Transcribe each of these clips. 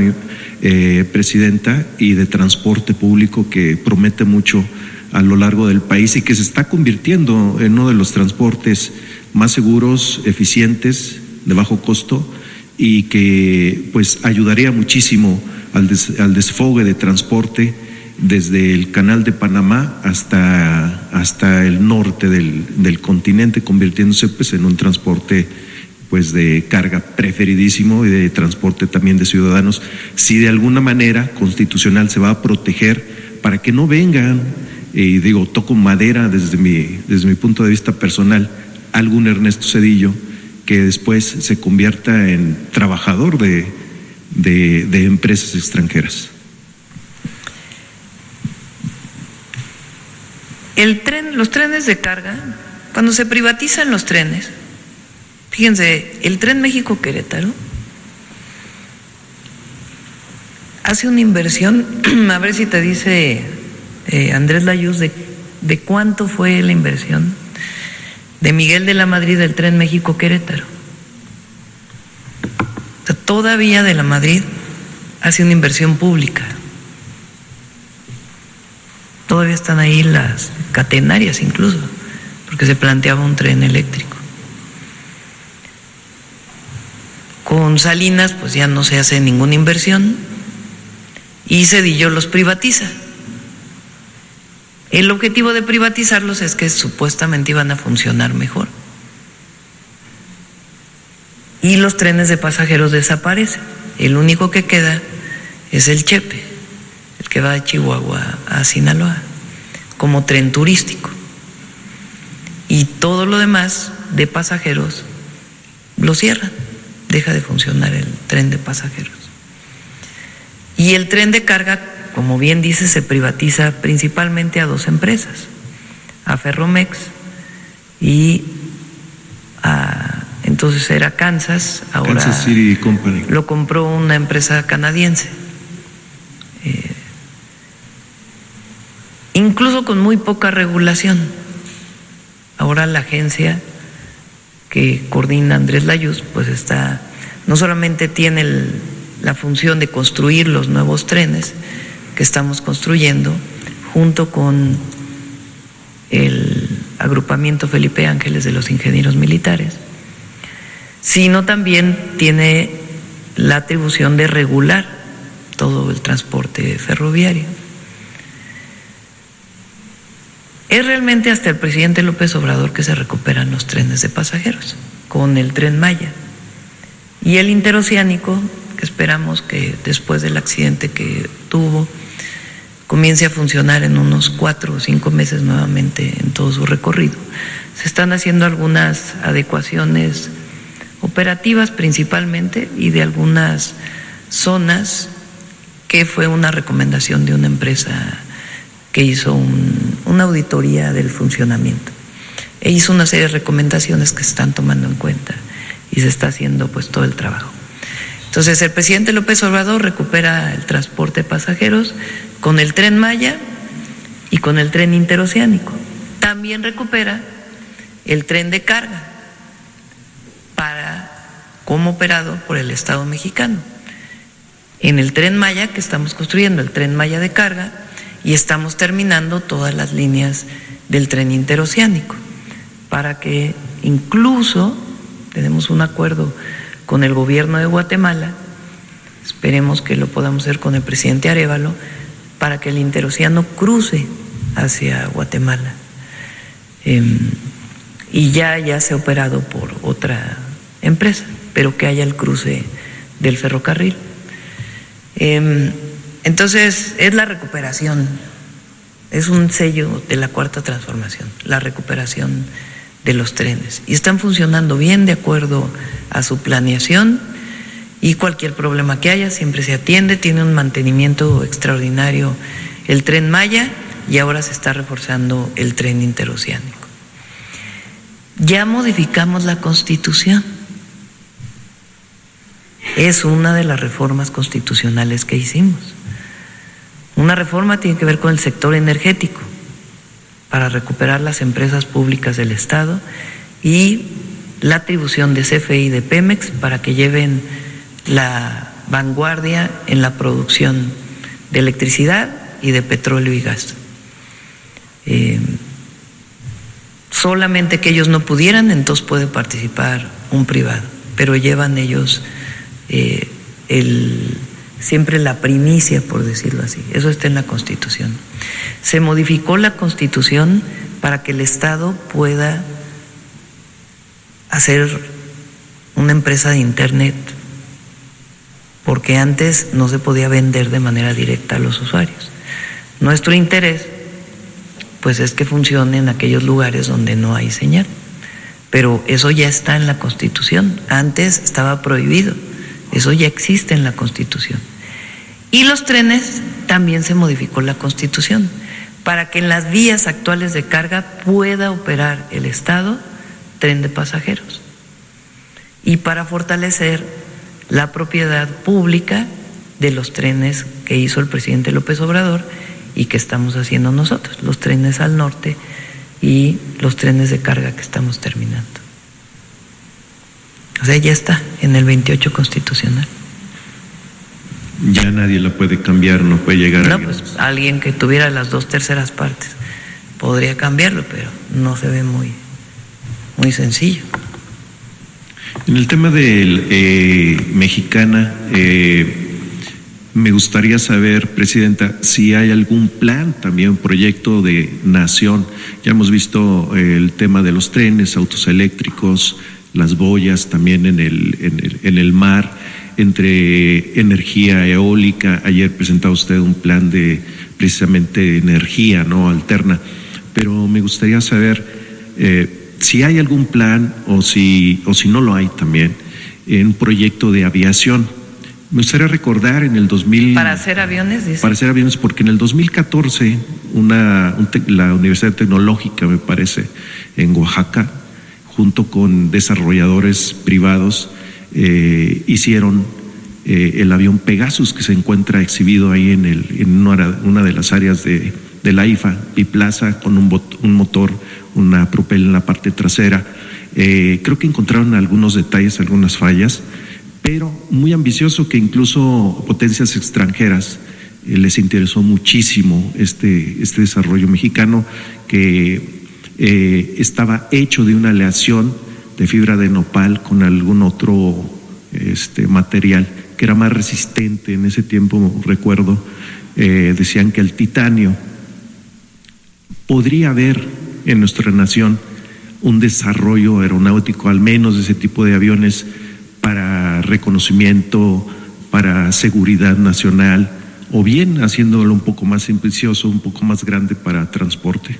presidenta, y de transporte público, que promete mucho a lo largo del país y que se está convirtiendo en uno de los transportes más seguros, eficientes, de bajo costo, y que pues ayudaría muchísimo al desfogue de transporte desde el Canal de Panamá hasta el norte del continente, convirtiéndose pues en un transporte pues de carga preferidísimo y de transporte también de ciudadanos. Si de alguna manera constitucional se va a proteger para que no vengan, y digo, toco madera desde mi punto de vista personal, algún Ernesto Zedillo que después se convierta en trabajador de empresas extranjeras. Los trenes de carga, cuando se privatizan los trenes, fíjense, el Tren México-Querétaro hace una inversión, a ver si te dice Andrés Layuz de cuánto fue la inversión de Miguel de la Madrid del Tren México-Querétaro. O sea, todavía de la Madrid hace una inversión pública. Todavía están ahí las catenarias incluso, porque se planteaba un tren eléctrico. Con Salinas pues ya no se hace ninguna inversión y Zedillo los privatiza. El objetivo de privatizarlos es que supuestamente iban a funcionar mejor. Y los trenes de pasajeros desaparecen. El único que queda es el Chepe, el que va de Chihuahua a Sinaloa, como tren turístico. Y todo lo demás de pasajeros lo cierran, deja de funcionar el tren de pasajeros. Y el tren de carga, como bien dice, se privatiza principalmente a dos empresas, a Ferromex y entonces era Kansas, ahora Kansas City Company. Lo compró una empresa canadiense. Incluso con muy poca regulación. Ahora la agencia que coordina Andrés Layuz, pues no solamente tiene la función de construir los nuevos trenes que estamos construyendo junto con el agrupamiento Felipe Ángeles de los ingenieros militares, sino también tiene la atribución de regular todo el transporte ferroviario. Es realmente hasta el presidente López Obrador que se recuperan los trenes de pasajeros con el Tren Maya y el interoceánico, que esperamos que después del accidente que tuvo comience a funcionar en unos 4 o 5 meses nuevamente en todo su recorrido. Se están haciendo algunas adecuaciones operativas principalmente y de algunas zonas que fue una recomendación de una empresa que hizo una auditoría del funcionamiento e hizo una serie de recomendaciones que se están tomando en cuenta y se está haciendo pues todo el trabajo. Entonces el presidente López Obrador recupera el transporte de pasajeros con el Tren Maya y con el tren interoceánico. También recupera el tren de carga como operado por el Estado mexicano. En el Tren Maya que estamos construyendo, el Tren Maya de carga, y estamos terminando todas las líneas del tren interoceánico para que incluso tenemos un acuerdo con el gobierno de Guatemala, esperemos que lo podamos hacer con el presidente Arévalo, para que el interoceano cruce hacia Guatemala. Y ya se ha operado por otra empresa, pero que haya el cruce del ferrocarril. Entonces es la recuperación, es un sello de la Cuarta Transformación, la recuperación de los trenes, y están funcionando bien de acuerdo a su planeación, y cualquier problema que haya siempre se atiende. Tiene un mantenimiento extraordinario el Tren Maya y ahora se está reforzando el tren interoceánico. Ya modificamos la Constitución, es una de las reformas constitucionales que hicimos. Una reforma tiene que ver con el sector energético para recuperar las empresas públicas del Estado y la atribución de CFE y de Pemex para que lleven la vanguardia en la producción de electricidad y de petróleo y gas. Solamente que ellos no pudieran, entonces puede participar un privado, pero llevan ellos siempre la primicia, por decirlo así. Eso está en la Constitución. Se modificó la Constitución para que el Estado pueda hacer una empresa de Internet, porque antes no se podía vender de manera directa a los usuarios. Nuestro interés, pues, es que funcione en aquellos lugares donde no hay señal, pero eso ya está en la Constitución. Antes estaba prohibido, eso ya existe en la Constitución. Y los trenes también se modificó la Constitución para que en las vías actuales de carga pueda operar el Estado tren de pasajeros, y para fortalecer la propiedad pública de los trenes que hizo el presidente López Obrador y que estamos haciendo nosotros, los trenes al norte y los trenes de carga que estamos terminando. O sea, ya está en el 28 constitucional. Ya nadie la puede cambiar, no puede llegar a... No, pues alguien que tuviera las 2/3 partes podría cambiarlo, pero no se ve muy sencillo. En el tema de Mexicana, me gustaría saber, Presidenta, si hay algún plan, también un proyecto de nación. Ya hemos visto el tema de los trenes, autos eléctricos, las boyas también en el mar, entre energía eólica. Ayer presentaba usted un plan de precisamente energía, ¿no?, alterna. Pero me gustaría saber si hay algún plan o si no lo hay también en un proyecto de aviación. Me gustaría recordar en el 2000... ¿Para hacer aviones? Dice. Para hacer aviones, porque en el 2014 la Universidad Tecnológica, me parece, en Oaxaca, junto con desarrolladores privados, hicieron el avión Pegasus, que se encuentra exhibido ahí en una de las áreas de la IFA, biplaza, con un motor, una propel en la parte trasera. Creo que encontraron algunos detalles, algunas fallas, pero muy ambicioso, que incluso potencias extranjeras les interesó muchísimo este desarrollo mexicano, que estaba hecho de una aleación de fibra de nopal con algún otro material que era más resistente. En ese tiempo, recuerdo, decían que el titanio. Podría haber en nuestra nación un desarrollo aeronáutico, al menos de ese tipo de aviones, para reconocimiento, para seguridad nacional, o bien haciéndolo un poco más ambicioso, un poco más grande para transporte.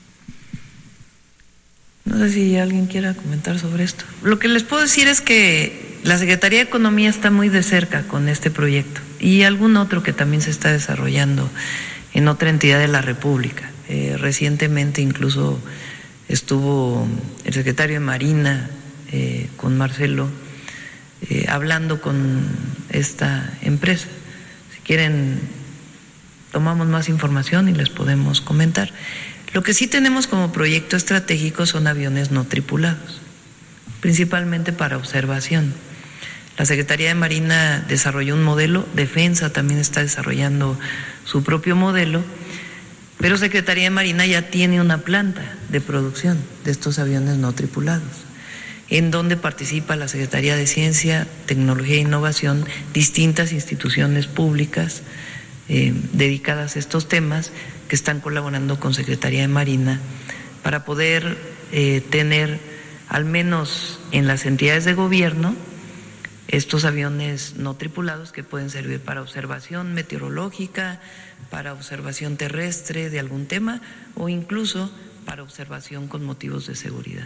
No sé si alguien quiera comentar sobre esto. Lo que les puedo decir es que la Secretaría de Economía está muy de cerca con este proyecto, y algún otro que también se está desarrollando en otra entidad de la República. Recientemente incluso estuvo el secretario de Marina con Marcelo hablando con esta empresa. Si quieren, tomamos más información y les podemos comentar. Lo que sí tenemos como proyecto estratégico son aviones no tripulados, principalmente para observación. La Secretaría de Marina desarrolló un modelo, Defensa también está desarrollando su propio modelo, pero Secretaría de Marina ya tiene una planta de producción de estos aviones no tripulados, en donde participa la Secretaría de Ciencia, Tecnología e Innovación, distintas instituciones públicas dedicadas a estos temas, que están colaborando con Secretaría de Marina para poder tener, al menos en las entidades de gobierno, estos aviones no tripulados que pueden servir para observación meteorológica, para observación terrestre de algún tema, o incluso para observación con motivos de seguridad.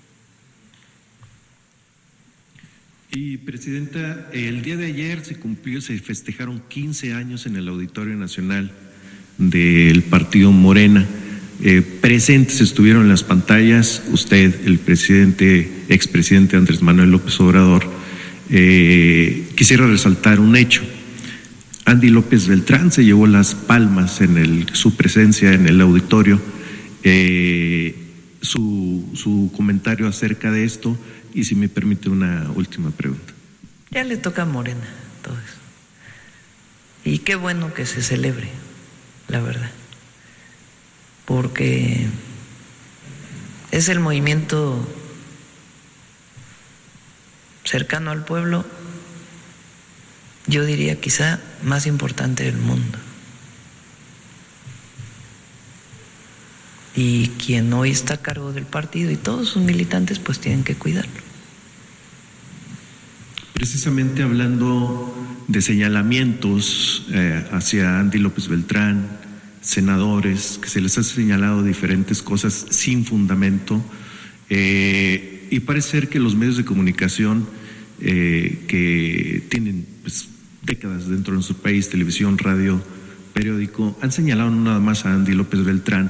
Y, Presidenta, el día de ayer se festejaron 15 años en el Auditorio Nacional del Partido Morena. Presentes estuvieron en las pantallas usted, el expresidente Andrés Manuel López Obrador. Quisiera resaltar un hecho. Andy López Beltrán se llevó las palmas en su presencia en el auditorio. Su comentario acerca de esto, y si me permite una última pregunta. Ya le toca a Morena todo eso. Y qué bueno que se celebre, la verdad, porque es el movimiento cercano al pueblo, yo diría quizá más importante del mundo. Y quien hoy está a cargo del partido y todos sus militantes pues tienen que cuidarlo. Precisamente hablando de señalamientos hacia Andy López Beltrán, senadores, que se les ha señalado diferentes cosas sin fundamento, y parece ser que los medios de comunicación que tienen pues, décadas dentro de nuestro país, televisión, radio, periódico, han señalado no nada más a Andy López Beltrán,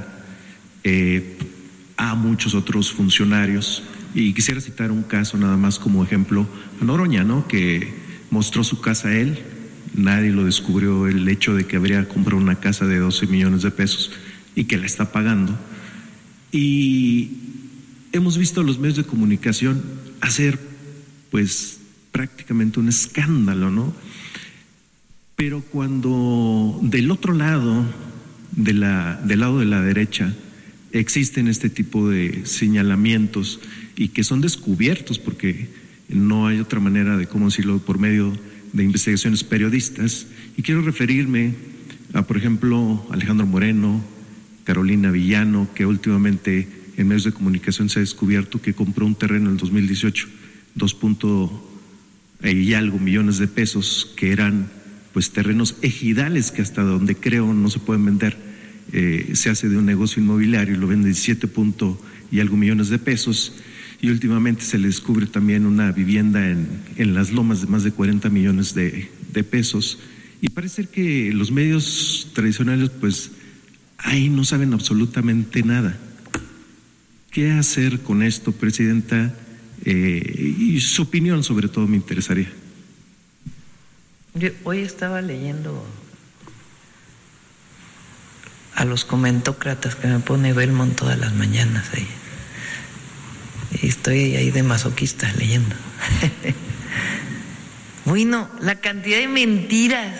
a muchos otros funcionarios, y quisiera citar un caso nada más como ejemplo a Noroña, ¿no? Que mostró su casa a él, nadie lo descubrió, el hecho de que habría comprado una casa de 12 millones de pesos y que la está pagando, y hemos visto a los medios de comunicación hacer pues prácticamente un escándalo, ¿no? Pero cuando del otro lado, del lado de la derecha, existen este tipo de señalamientos y que son descubiertos porque no hay otra manera de cómo decirlo, por medio de investigaciones periodistas, y quiero referirme a, por ejemplo, Alejandro Moreno, Carolina Villano, que últimamente en medios de comunicación se ha descubierto que compró un terreno en el 2018, 2 y algo millones de pesos, que eran pues terrenos ejidales que hasta donde creo no se pueden vender, se hace de un negocio inmobiliario y lo vende 17 y algo millones de pesos, y últimamente se le descubre también una vivienda en Las Lomas de más de 40 millones de pesos, y parece que los medios tradicionales pues ahí no saben absolutamente nada. ¿Qué hacer con esto, Presidenta? Y su opinión sobre todo me interesaría. Yo hoy estaba leyendo a los comentócratas que me pone Belmont todas las mañanas ahí. Y estoy ahí de masoquista leyendo. Bueno, la cantidad de mentiras.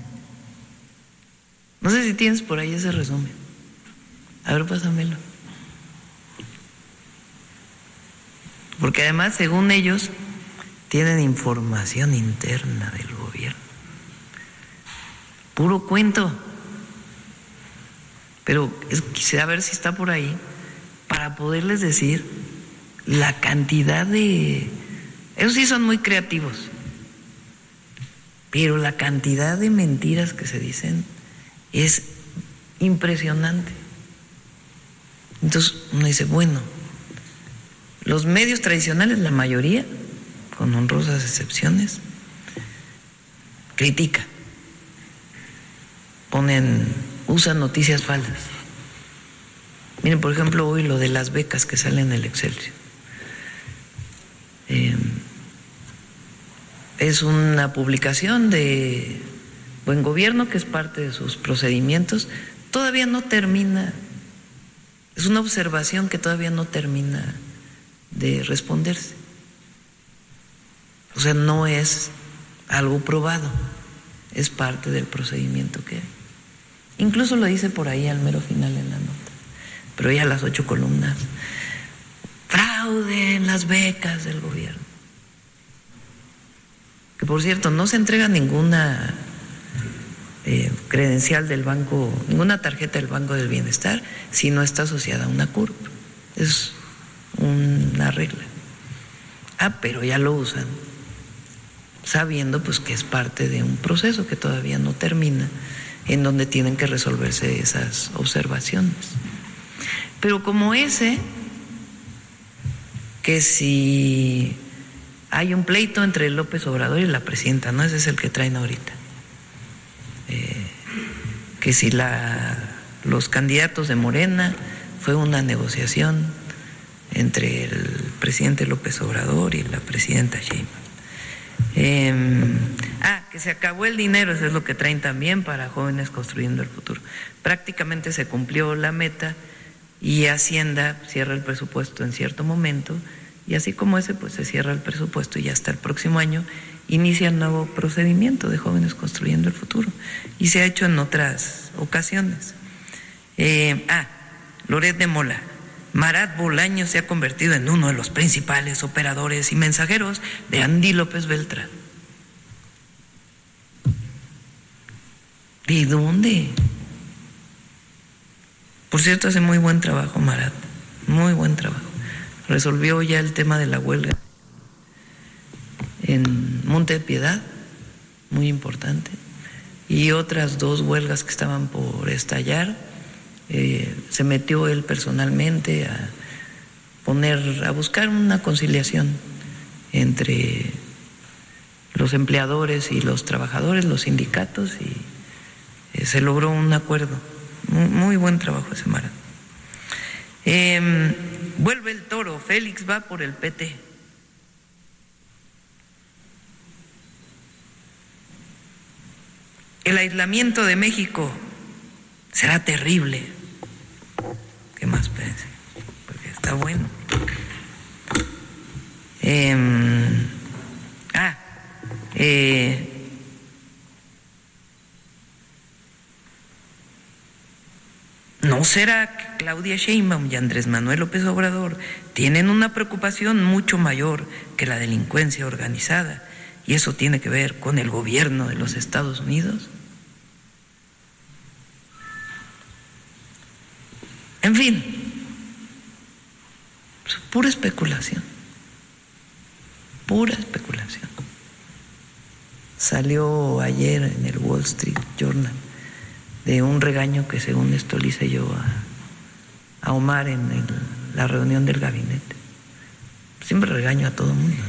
No sé si tienes por ahí ese resumen. A ver, pásamelo. Porque además, según ellos, tienen información interna del gobierno. Puro cuento. Pero quisiera ver si está por ahí para poderles decir la cantidad de... Ellos sí son muy creativos, pero la cantidad de mentiras que se dicen es impresionante. Entonces uno dice, bueno, los medios tradicionales, la mayoría, con honrosas excepciones, critican, usan noticias falsas. Miren, por ejemplo, hoy lo de las becas que salen en el Excelsior. Es una publicación de Buen Gobierno, que es parte de sus procedimientos. Todavía no termina, es una observación que todavía no termina de responderse. O sea, no es algo probado, es parte del procedimiento que hay. Incluso lo dice por ahí al mero final en la nota, pero ya las 8 columnas. Fraude en las becas del gobierno. Que por cierto, no se entrega ninguna credencial del banco, ninguna tarjeta del Banco del Bienestar si no está asociada a una CURP. Es una regla. Pero ya lo usan, sabiendo pues que es parte de un proceso que todavía no termina, en donde tienen que resolverse esas observaciones. Pero como ese, que si hay un pleito entre López Obrador y la presidenta, ¿no? Ese es el que traen ahorita. Que si los candidatos de Morena fue una negociación entre el presidente López Obrador y la presidenta Sheinbaum. Que se acabó el dinero, eso es lo que traen también para Jóvenes Construyendo el Futuro. Prácticamente se cumplió la meta y Hacienda cierra el presupuesto en cierto momento, y así como ese, pues se cierra el presupuesto y hasta el próximo año, inicia el nuevo procedimiento de Jóvenes Construyendo el Futuro, y se ha hecho en otras ocasiones. Loret de Mola. Marat Bolaño se ha convertido en uno de los principales operadores y mensajeros de Andy López Beltrán. ¿De dónde? Por cierto, hace muy buen trabajo Marat, muy buen trabajo. Resolvió ya el tema de la huelga en Monte de Piedad, muy importante, y otras 2 huelgas que estaban por estallar. Se metió él personalmente a buscar una conciliación entre los empleadores y los trabajadores, los sindicatos, y se logró un acuerdo. Muy buen trabajo ese Marat. Vuelve el toro, Félix va por el PT. El aislamiento de México será terrible. ¿Qué más pensé? Porque está bueno. ¿No será que Claudia Sheinbaum y Andrés Manuel López Obrador tienen una preocupación mucho mayor que la delincuencia organizada? Y eso tiene que ver con el gobierno de los Estados Unidos. En fin, pura especulación, pura especulación. Salió ayer en el Wall Street Journal de un regaño que según esto le hice yo a Omar en la reunión del gabinete. Siempre regaño a todo el mundo,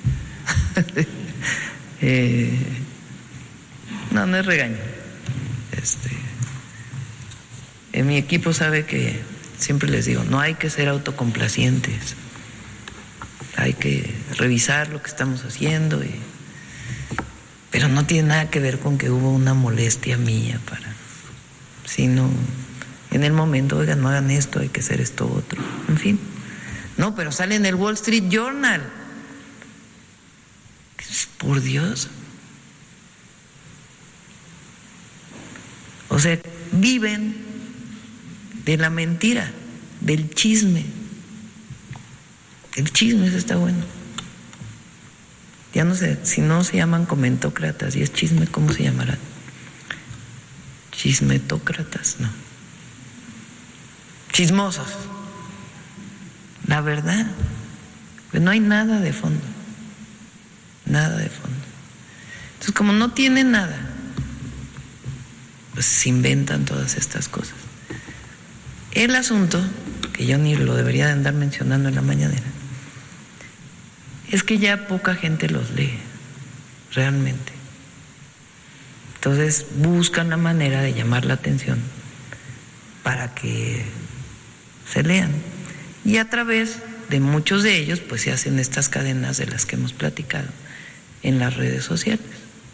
digo. No es regaño. Mi equipo sabe que siempre les digo, no hay que ser autocomplacientes, hay que revisar lo que estamos haciendo, pero no tiene nada que ver con que hubo una molestia mía sino en el momento, oigan, no hagan esto, hay que hacer esto otro, en fin. No, pero sale en el Wall Street Journal. Por Dios. O sea, viven de la mentira, del chisme. El chisme ese está bueno. Ya no sé, si no se llaman comentócratas y es chisme, ¿cómo se llamará? Chismetócratas, no. Chismosos. La verdad, pues no hay nada de fondo. Nada de fondo. Entonces, como no tienen nada, pues se inventan todas estas cosas. El asunto, que yo ni lo debería de andar mencionando en la mañanera, es que ya poca gente los lee, realmente. Entonces buscan la manera de llamar la atención para que se lean. Y a través de muchos de ellos, pues se hacen estas cadenas de las que hemos platicado en las redes sociales.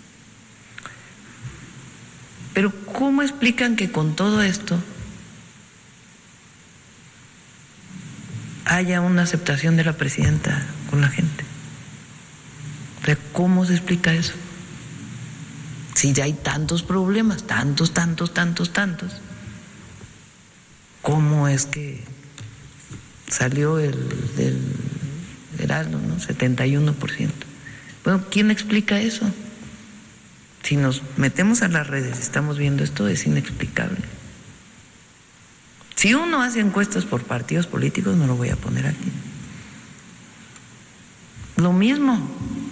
Pero ¿cómo explican que con todo esto haya una aceptación de la presidenta con la gente? O sea, ¿cómo se explica eso? Si ya hay tantos problemas, tantos, ¿cómo es que salió el Heraldo, ¿no? 71%. Bueno, ¿quién explica eso? Si nos metemos a las redes y estamos viendo esto, es inexplicable. Si uno hace encuestas por partidos políticos, no lo voy a poner aquí. Lo mismo.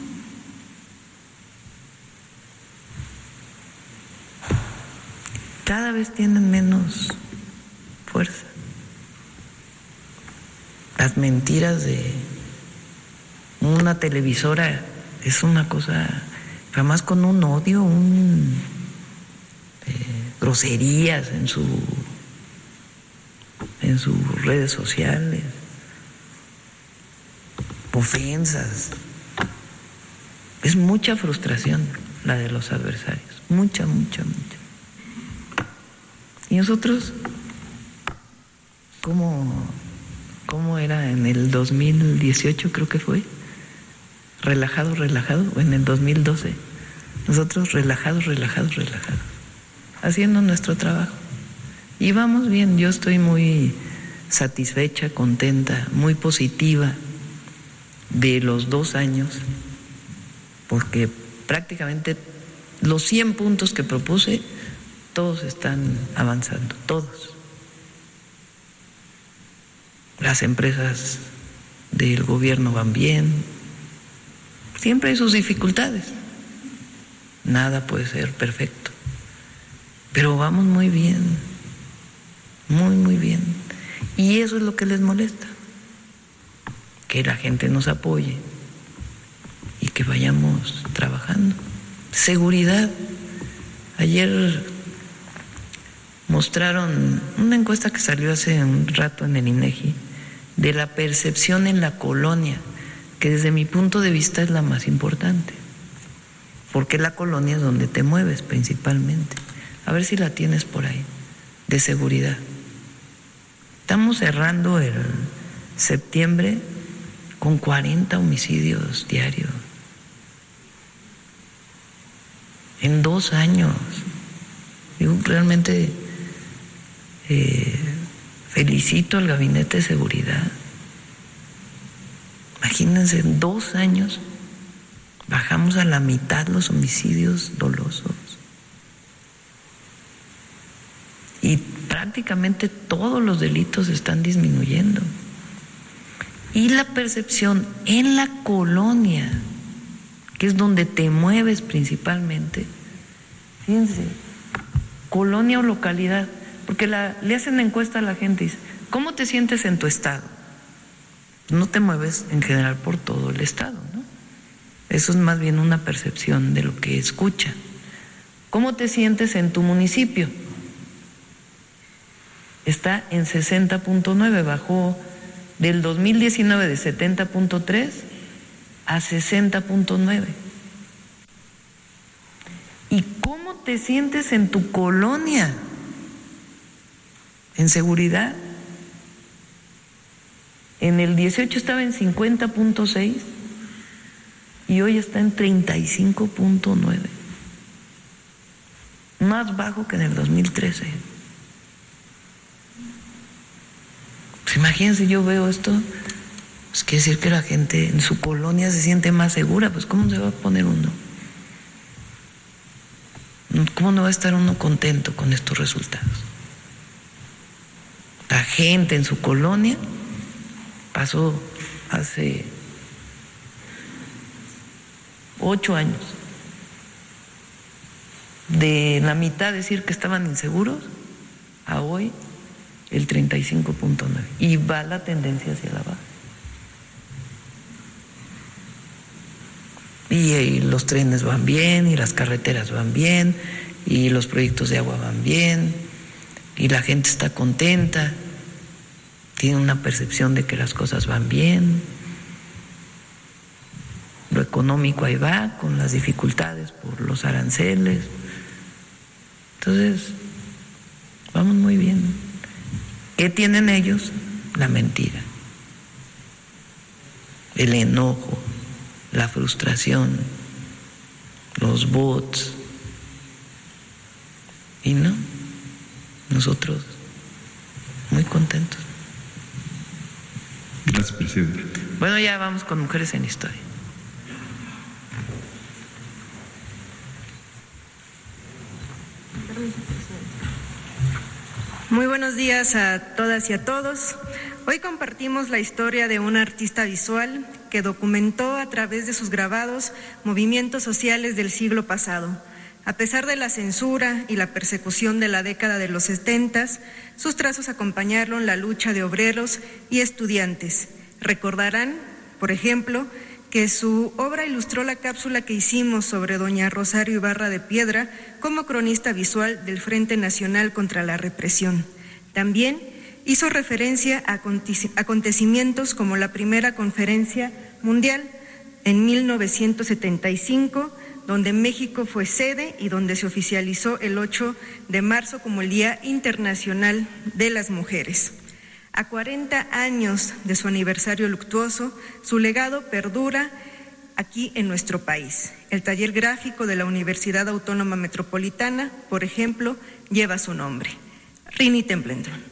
Cada vez tienen menos fuerza. Las mentiras de una televisora es una cosa, además con un odio, groserías en sus redes sociales, ofensas. Es mucha frustración la de los adversarios, mucha. ¿Y nosotros? ¿Cómo era en el 2018, creo que fue? relajado, en el 2012, nosotros relajados, haciendo nuestro trabajo. Y vamos bien, yo estoy muy satisfecha, contenta, muy positiva de los 2 años, porque prácticamente los 100 puntos que propuse, todos están avanzando, todos. Las empresas del gobierno van bien, siempre hay sus dificultades, nada puede ser perfecto, pero vamos muy bien, muy bien, y eso es lo que les molesta, que la gente nos apoye y que vayamos trabajando. Seguridad, ayer mostraron una encuesta que salió hace un rato en el INEGI de la percepción en la colonia, que desde mi punto de vista es la más importante, porque la colonia es donde te mueves principalmente. A ver si la tienes por ahí, de seguridad. Estamos cerrando el septiembre con 40 homicidios diarios. En 2 años. Yo realmente felicito al Gabinete de Seguridad. Imagínense, en 2 años bajamos a la mitad los homicidios dolosos. Y prácticamente todos los delitos están disminuyendo. Y la percepción en la colonia, que es donde te mueves principalmente, fíjense, colonia o localidad, porque le hacen encuesta a la gente y dice, ¿cómo te sientes en tu estado? No te mueves en general por todo el estado, ¿no? Eso es más bien una percepción de lo que escucha. ¿Cómo te sientes en tu municipio? Está en 60.9, bajó del 2019 de 70.3 a 60.9. ¿Y cómo te sientes en tu colonia? En seguridad. En el 18 estaba en 50.6 y hoy está en 35.9. Más bajo que en el 2013. Pues imagínense, yo veo esto, pues quiere decir que la gente en su colonia se siente más segura. Pues ¿cómo se va a poner uno? ¿Cómo no va a estar uno contento con estos resultados? La gente en su colonia pasó hace 8 años de la mitad decir que estaban inseguros a hoy el 35.9, y va la tendencia hacia la baja. Y los trenes van bien, y las carreteras van bien, y los proyectos de agua van bien, y la gente está contenta, tiene una percepción de que las cosas van bien. Lo económico ahí va, con las dificultades por los aranceles. Entonces, vamos muy bien. ¿Qué tienen ellos? La mentira, el enojo, la frustración, los bots. Y no, nosotros muy contentos. Gracias, presidente. Bueno, ya vamos con Mujeres en Historia. Muy buenos días a todas y a todos. Hoy compartimos la historia de una artista visual que documentó a través de sus grabados movimientos sociales del siglo pasado. A pesar de la censura y la persecución de la década de los 70, sus trazos acompañaron la lucha de obreros y estudiantes. Recordarán, por ejemplo, que su obra ilustró la cápsula que hicimos sobre doña Rosario Ibarra de Piedra como cronista visual del Frente Nacional contra la Represión. También hizo referencia a acontecimientos como la primera conferencia mundial en 1975, donde México fue sede y donde se oficializó el 8 de marzo como el Día Internacional de las Mujeres. A 40 años de su aniversario luctuoso, su legado perdura aquí en nuestro país. El taller gráfico de la Universidad Autónoma Metropolitana, por ejemplo, lleva su nombre, Rini Templeton.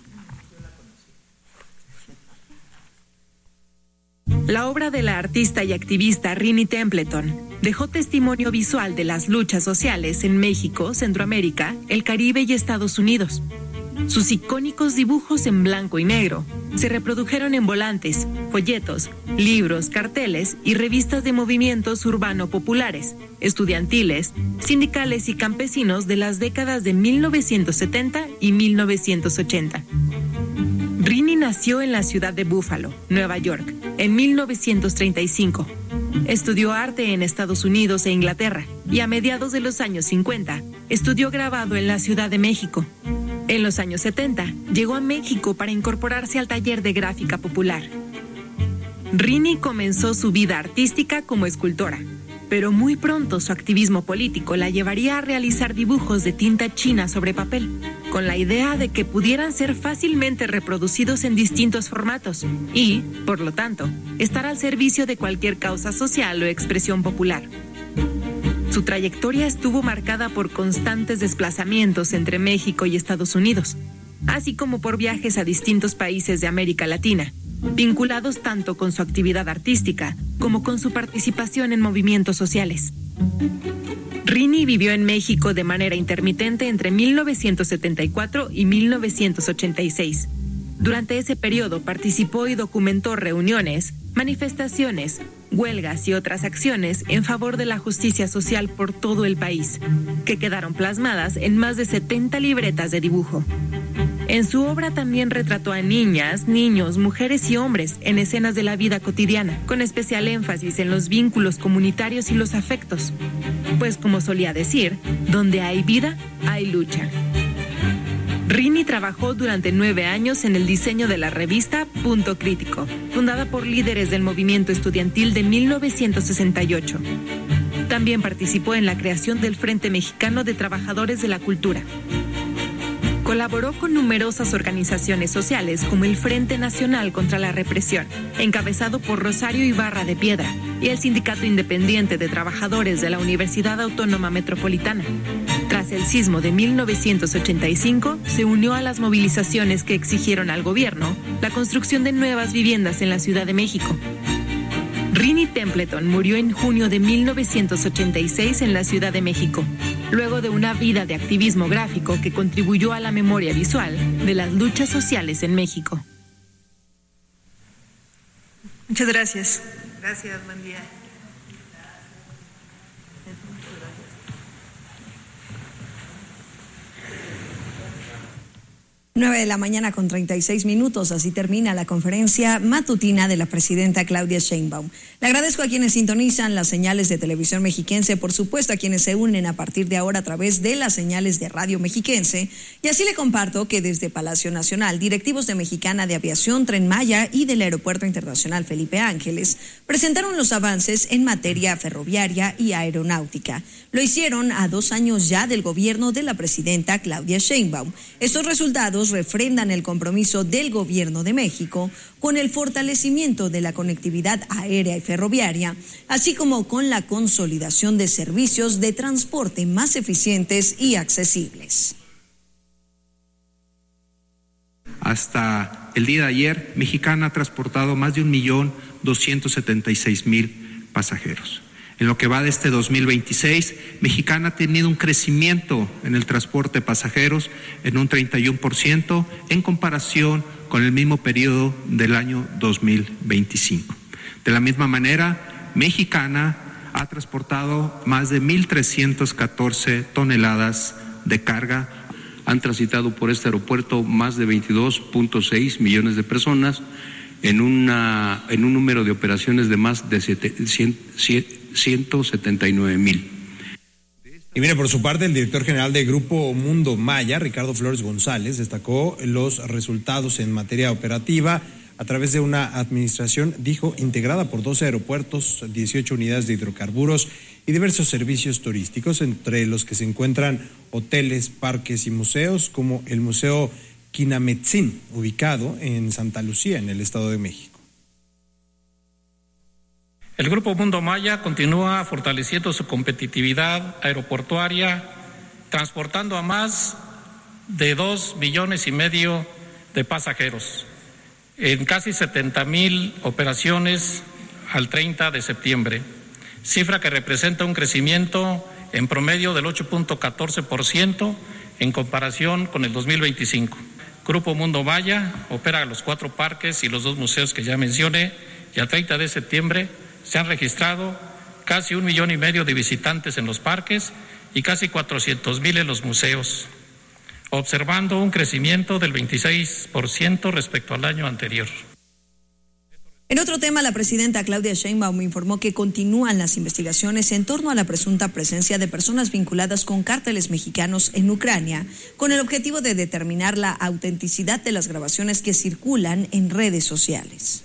La obra de la artista y activista Rini Templeton dejó testimonio visual de las luchas sociales en México, Centroamérica, el Caribe y Estados Unidos. Sus icónicos dibujos en blanco y negro se reprodujeron en volantes, folletos, libros, carteles y revistas de movimientos urbano-populares, estudiantiles, sindicales y campesinos de las décadas de 1970 y 1980. Rini nació en la ciudad de Buffalo, Nueva York, en 1935. Estudió arte en Estados Unidos e Inglaterra y a mediados de los años 50 estudió grabado en la Ciudad de México. En los años 70 llegó a México para incorporarse al taller de gráfica popular. Rini comenzó su vida artística como escultora, pero muy pronto su activismo político la llevaría a realizar dibujos de tinta china sobre papel, con la idea de que pudieran ser fácilmente reproducidos en distintos formatos y, por lo tanto, estar al servicio de cualquier causa social o expresión popular. Su trayectoria estuvo marcada por constantes desplazamientos entre México y Estados Unidos, así como por viajes a distintos países de América Latina, vinculados tanto con su actividad artística como con su participación en movimientos sociales. Rini vivió en México de manera intermitente entre 1974 y 1986. Durante ese periodo participó y documentó reuniones, manifestaciones, huelgas y otras acciones en favor de la justicia social por todo el país, que quedaron plasmadas en más de 70 libretas de dibujo. En su obra también retrató a niñas, niños, mujeres y hombres en escenas de la vida cotidiana, con especial énfasis en los vínculos comunitarios y los afectos. Pues como solía decir, donde hay vida, hay lucha. Rini trabajó durante 9 años en el diseño de la revista Punto Crítico, fundada por líderes del movimiento estudiantil de 1968. También participó en la creación del Frente Mexicano de Trabajadores de la Cultura. Colaboró con numerosas organizaciones sociales como el Frente Nacional contra la Represión, encabezado por Rosario Ibarra de Piedra, y el Sindicato Independiente de Trabajadores de la Universidad Autónoma Metropolitana. Tras el sismo de 1985, se unió a las movilizaciones que exigieron al gobierno la construcción de nuevas viviendas en la Ciudad de México. Rini Templeton murió en junio de 1986 en la Ciudad de México, luego de una vida de activismo gráfico que contribuyó a la memoria visual de las luchas sociales en México. Muchas gracias. Gracias, buen día. 9:36 a.m, así termina la conferencia matutina de la presidenta Claudia Sheinbaum. Le agradezco a quienes sintonizan las señales de Televisión Mexiquense, por supuesto a quienes se unen a partir de ahora a través de las señales de Radio Mexiquense, y así le comparto que desde Palacio Nacional, directivos de Mexicana de Aviación, Tren Maya y del Aeropuerto Internacional Felipe Ángeles presentaron los avances en materia ferroviaria y aeronáutica. Lo hicieron a 2 años ya del gobierno de la presidenta Claudia Sheinbaum. Estos resultados refrendan el compromiso del gobierno de México con el fortalecimiento de la conectividad aérea y ferroviaria, así como con la consolidación de servicios de transporte más eficientes y accesibles. Hasta el día de ayer, Mexicana ha transportado más de 1.276.000 pasajeros. En lo que va de este 2026, Mexicana ha tenido un crecimiento en el transporte de pasajeros en un 31% en comparación con el mismo periodo del año 2025. De la misma manera, Mexicana ha transportado más de 1.314 toneladas de carga. Han transitado por este aeropuerto más de 22.6 millones de personas en un número de operaciones de más de 179,000. Y mire, por su parte, el director general de Grupo Mundo Maya, Ricardo Flores González, destacó los resultados en materia operativa a través de una administración, dijo, integrada por 12 aeropuertos, 18 unidades de hidrocarburos y diversos servicios turísticos, entre los que se encuentran hoteles, parques y museos, como el Museo Quinametzin, ubicado en Santa Lucía, en el Estado de México. El Grupo Mundo Maya continúa fortaleciendo su competitividad aeroportuaria, transportando a más de 2,5 millones de pasajeros en casi 70,000 operaciones al 30 de septiembre, cifra que representa un crecimiento en promedio del 8.14% en comparación con el 2025. Grupo Mundo Maya opera los 4 parques y los 2 museos que ya mencioné, y al 30 de septiembre se han registrado casi 1,5 millones de visitantes en los parques y casi 400,000 en los museos, observando un crecimiento del 26% respecto al año anterior. En otro tema, la presidenta Claudia Sheinbaum informó que continúan las investigaciones en torno a la presunta presencia de personas vinculadas con cárteles mexicanos en Ucrania, con el objetivo de determinar la autenticidad de las grabaciones que circulan en redes sociales.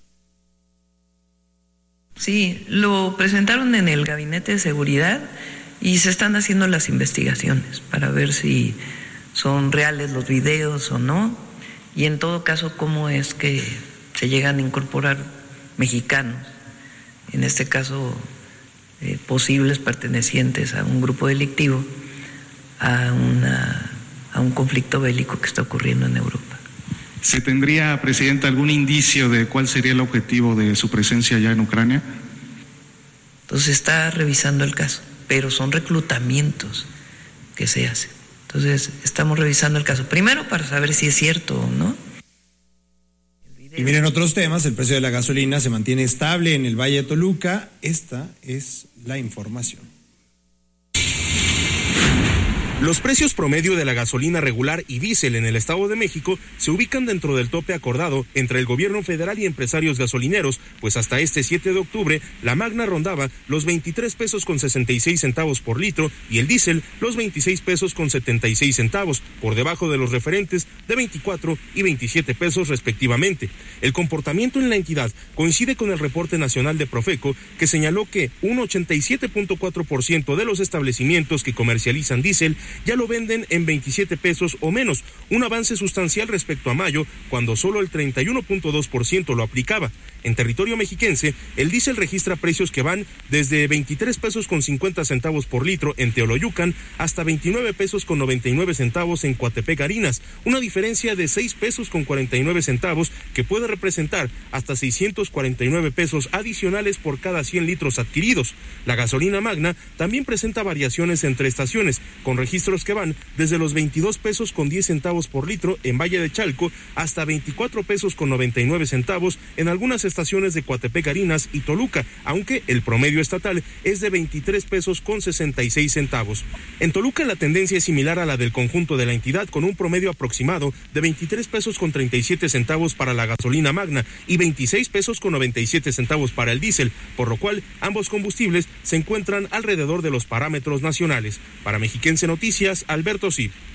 Sí, lo presentaron en el Gabinete de Seguridad y se están haciendo las investigaciones para ver si son reales los videos o no, y en todo caso cómo es que se llegan a incorporar mexicanos, en este caso posibles pertenecientes a un grupo delictivo, a un conflicto bélico que está ocurriendo en Europa. ¿Se tendría, Presidenta, algún indicio de cuál sería el objetivo de su presencia allá en Ucrania? Entonces está revisando el caso, pero son reclutamientos que se hacen. Entonces estamos revisando el caso, primero para saber si es cierto o no. Y miren otros temas, el precio de la gasolina se mantiene estable en el Valle de Toluca. Esta es la información. Los precios promedio de la gasolina regular y diésel en el Estado de México se ubican dentro del tope acordado entre el gobierno federal y empresarios gasolineros, pues hasta este 7 de octubre la Magna rondaba los 23 pesos con 66 centavos por litro y el diésel los 26 pesos con 76 centavos, por debajo de los referentes de 24 y 27 pesos respectivamente. El comportamiento en la entidad coincide con el reporte nacional de Profeco, que señaló que un 87.4% de los establecimientos que comercializan diésel ya lo venden en 27 pesos o menos, un avance sustancial respecto a mayo, cuando solo el 31.2% lo aplicaba. En territorio mexiquense, el diésel registra precios que van desde 23 pesos con 50 centavos por litro en Teoloyucan hasta 29 pesos con 99 centavos en Coatepec Harinas, una diferencia de 6 pesos con 49 centavos que puede representar hasta 649 pesos adicionales por cada 100 litros adquiridos. La gasolina Magna también presenta variaciones entre estaciones, con registros que van desde los 22 pesos con 10 centavos por litro en Valle de Chalco hasta 24 pesos con 99 centavos en algunas estaciones de Coatepec Harinas y Toluca, aunque el promedio estatal es de 23 pesos con 66 centavos. En Toluca la tendencia es similar a la del conjunto de la entidad, con un promedio aproximado de 23 pesos con 37 centavos para la gasolina Magna y 26 pesos con 97 centavos para el diésel, por lo cual ambos combustibles se encuentran alrededor de los parámetros nacionales. Para Mexiquense Noticias, Alberto Cid.